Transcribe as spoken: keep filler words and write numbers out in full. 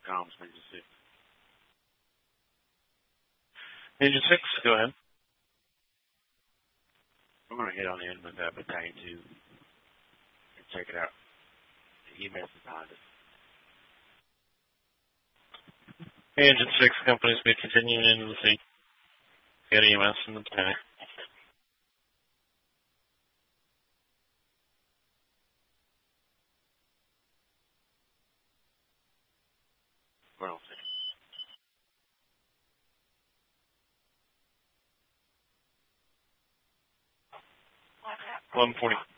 comms engine six. Engine six, go ahead. I'm going to hit on the end of uh, battalion two and check it out. The E M S is behind us. Engine six, company speed continuing into the sea. Got E M S in the back. Well, eleven forty.